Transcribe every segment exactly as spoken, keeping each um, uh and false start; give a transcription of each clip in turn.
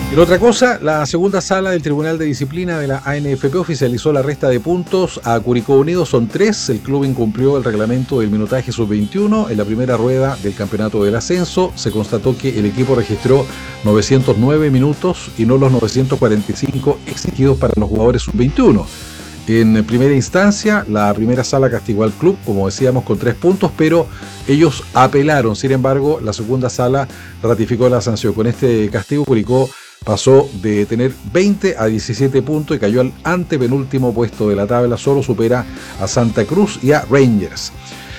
En otra cosa, la segunda sala del Tribunal de Disciplina de la A N F P oficializó la resta de puntos a Curicó Unido. Son tres. El club incumplió el reglamento del minutaje sub veintiuno. En la primera rueda del campeonato del ascenso se constató que el equipo registró novecientos nueve minutos y no los novecientos cuarenta y cinco exigidos para los jugadores sub veintiuno. En primera instancia, la primera sala castigó al club, como decíamos, con tres puntos, pero ellos apelaron. Sin embargo, la segunda sala ratificó la sanción. Con este castigo, Curicó pasó de tener veinte a diecisiete puntos y cayó al antepenúltimo puesto de la tabla. Solo supera a Santa Cruz y a Rangers.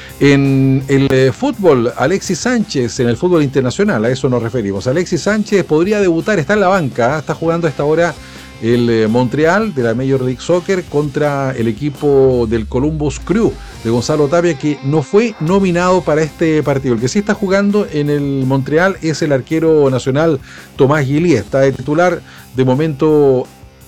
En el eh, fútbol, Alexis Sánchez, en el fútbol internacional, a eso nos referimos. Alexis Sánchez podría debutar, está en la banca, ¿eh? Está jugando a esta hora el eh, Montreal de la Major League Soccer contra el equipo del Columbus Crew de Gonzalo Tapia, que no fue nominado para este partido. El que sí está jugando en el Montreal es el arquero nacional Tomás Guillier. Está de titular de momento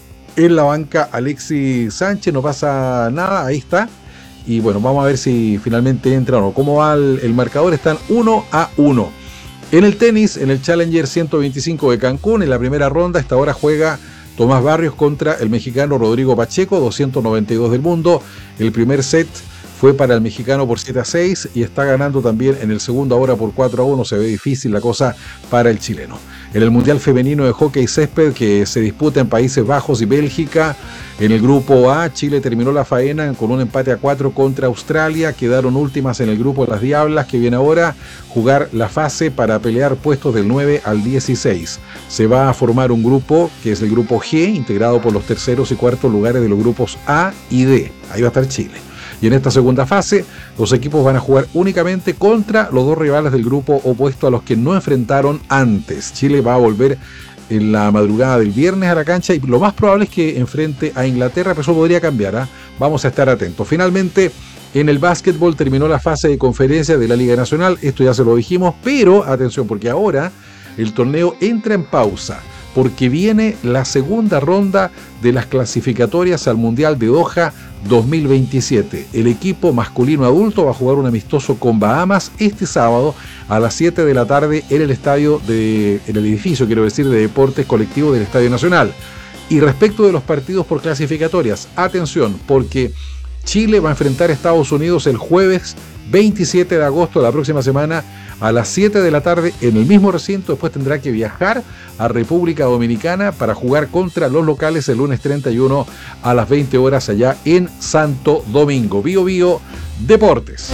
en la banca Alexis Sánchez, no pasa nada, ahí está. Y bueno, vamos a ver si finalmente entra o no. ¿Cómo va el, el marcador? Están uno a uno. En el tenis, en el Challenger ciento veinticinco de Cancún, en la primera ronda, esta hora juega Tomás Barrios contra el mexicano Rodrigo Pacheco, doscientos noventa y dos del mundo. El primer set fue para el mexicano por siete a seis y está ganando también en el segundo ahora por cuatro a uno. Se ve difícil la cosa para el chileno. En el Mundial Femenino de Hockey Césped, que se disputa en Países Bajos y Bélgica, en el grupo A, Chile terminó la faena con un empate a cuatro contra Australia. Quedaron últimas en el grupo Las Diablas, que viene ahora jugar la fase para pelear puestos del nueve al dieciséis. Se va a formar un grupo que es el grupo G, integrado por los terceros y cuartos lugares de los grupos A y D. Ahí va a estar Chile. Y en esta segunda fase, los equipos van a jugar únicamente contra los dos rivales del grupo opuesto a los que no enfrentaron antes. Chile va a volver en la madrugada del viernes a la cancha y lo más probable es que enfrente a Inglaterra, pero eso podría cambiar, ¿eh? Vamos a estar atentos. Finalmente, en el básquetbol terminó la fase de conferencia de la Liga Nacional, esto ya se lo dijimos, pero atención, porque ahora el torneo entra en pausa, porque viene la segunda ronda de las clasificatorias al Mundial de Doha dos mil veintisiete. El equipo masculino adulto va a jugar un amistoso con Bahamas este sábado a las siete de la tarde en el estadio de, en el edificio, quiero decir, de deportes colectivos del Estadio Nacional. Y respecto de los partidos por clasificatorias, atención, porque Chile va a enfrentar a Estados Unidos el jueves veintisiete de agosto de la próxima semana a las siete de la tarde en el mismo recinto. Después tendrá que viajar a República Dominicana para jugar contra los locales el lunes treinta y uno a las veinte horas allá en Santo Domingo. Bio Bio Deportes.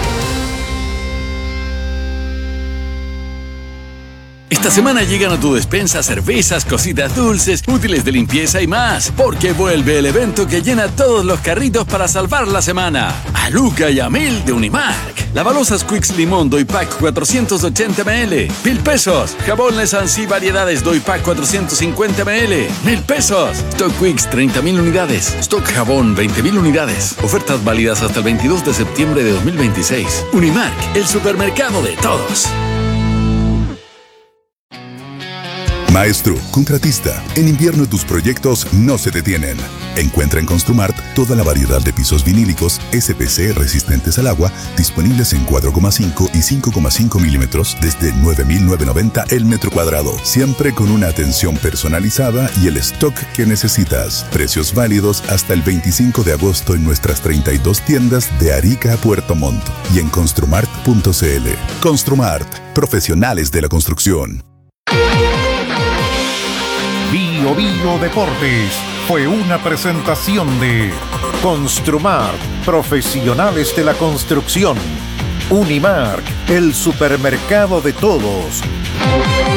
Esta semana llegan a tu despensa cervezas, cositas dulces, útiles de limpieza y más, porque vuelve el evento que llena todos los carritos para salvar la semana. A Luca y a Mil de Unimark. Lavalosas Quicks Limón Doypack cuatrocientos ochenta mililitros, mil pesos. Jabón Lesansi Variedades Doypack cuatrocientos cincuenta mililitros, mil pesos. Stock Quicks treinta mil unidades. Stock Jabón veinte mil unidades. Ofertas válidas hasta el veintidós de septiembre de dos mil veintiséis. Unimark, el supermercado de todos. Maestro, contratista, en invierno tus proyectos no se detienen. Encuentra en Construmart toda la variedad de pisos vinílicos S P C resistentes al agua, disponibles en cuatro coma cinco y cinco coma cinco milímetros desde nueve mil novecientos noventa el metro cuadrado. Siempre con una atención personalizada y el stock que necesitas. Precios válidos hasta el veinticinco de agosto en nuestras treinta y dos tiendas de Arica a Puerto Montt y en construmart punto c l. Construmart, profesionales de la construcción. Bio Bio Deportes fue una presentación de Construmart, profesionales de la construcción. Unimark, el supermercado de todos.